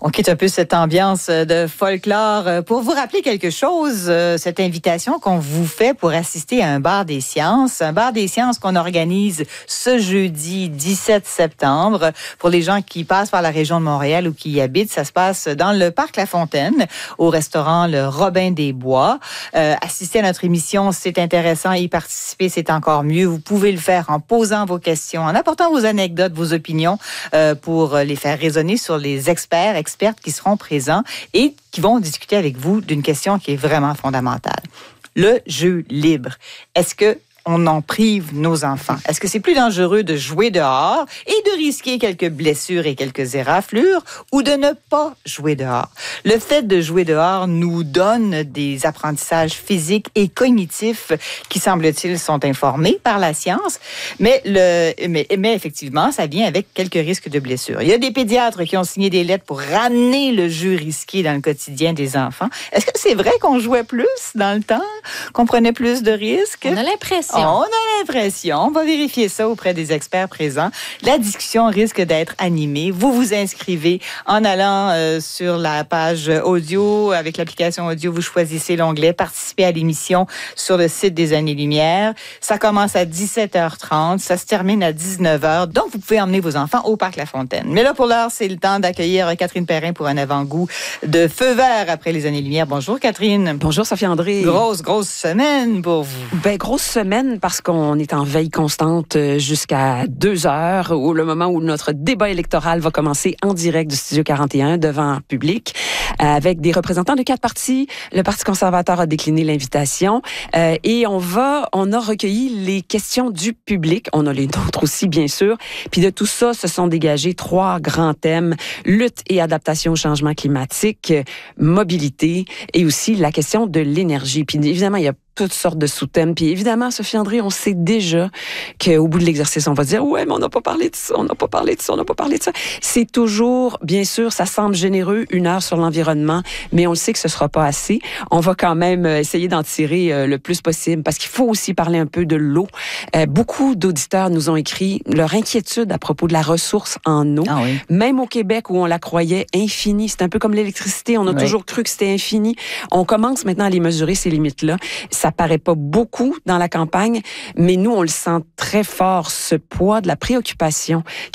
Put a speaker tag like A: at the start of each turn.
A: On quitte un peu cette ambiance de folklore pour vous rappeler quelque chose, cette invitation qu'on vous fait pour assister à un bar des sciences. Un bar des sciences qu'on organise ce jeudi 17 septembre. Pour les gens qui passent par la région de Montréal ou qui y habitent, ça se passe dans le parc La Fontaine, au restaurant Le Robin des Bois. Assister à notre émission, c'est intéressant. Y participer, c'est encore mieux. Vous pouvez le faire en posant vos questions, en apportant vos anecdotes, vos opinions pour les faire résonner sur les expertes qui seront présents et qui vont discuter avec vous d'une question qui est vraiment fondamentale. Le jeu libre. Est-ce que on en prive nos enfants? Est-ce que c'est plus dangereux de jouer dehors et de risquer quelques blessures et quelques éraflures ou de ne pas jouer dehors? Le fait de jouer dehors nous donne des apprentissages physiques et cognitifs qui, semble-t-il, sont informés par la science, mais effectivement, ça vient avec quelques risques de blessures. Il y a des pédiatres qui ont signé des lettres pour ramener le jeu risqué dans le quotidien des enfants. Est-ce que c'est vrai qu'on jouait plus dans le temps, qu'on prenait plus de risques?
B: On a l'impression.
A: On a l'impression. On va vérifier ça auprès des experts présents. La discussion risque d'être animée. Vous vous inscrivez en allant sur la page audio. Avec l'application audio, vous choisissez l'onglet « Participer à l'émission » sur le site des Années-Lumière. Ça commence à 17h30. Ça se termine à 19h. Donc, vous pouvez emmener vos enfants au parc La Fontaine. Mais là, pour l'heure, c'est le temps d'accueillir Catherine Perrin pour un avant-goût de feu vert après les Années-Lumière. Bonjour, Catherine.
C: Bonjour, Sophie-André.
A: Grosse semaine pour vous.
C: Ben, grosse semaine parce qu'on est en veille constante jusqu'à 2h, au le moment où notre débat électoral va commencer en direct du Studio 41 devant public, avec des représentants de 4 partis. Le Parti conservateur a décliné l'invitation et on a recueilli les questions du public. On a les nôtres aussi, bien sûr. Puis de tout ça, se sont dégagés 3 grands thèmes: lutte et adaptation au changement climatique, mobilité et aussi la question de l'énergie. Puis évidemment, il y a toutes sortes de sous-thèmes. Puis évidemment, Sophie-André, on sait déjà qu'au bout de l'exercice, on va dire « Ouais, mais on n'a pas parlé de ça, on n'a pas parlé de ça, on n'a pas parlé de ça. » C'est toujours, bien sûr, ça semble généreux, 1 heure sur l'environnement, mais on le sait que ce sera pas assez. On va quand même essayer d'en tirer le plus possible parce qu'il faut aussi parler un peu de l'eau. Beaucoup d'auditeurs nous ont écrit leur inquiétude à propos de la ressource en eau.
A: Ah oui.
C: Même au Québec, où on la croyait infinie. C'est un peu comme l'électricité. On a toujours cru que c'était infini. On commence maintenant à les mesurer, ces limites-là. Ça paraît pas beaucoup dans la campagne, mais nous, on le sent très fort, ce poids de la préoccupation